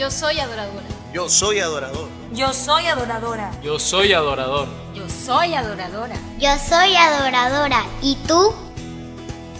Yo soy adoradora. Yo soy adorador. Yo soy adoradora. Yo soy adorador. Yo soy adoradora. Yo soy adoradora. ¿Y tú?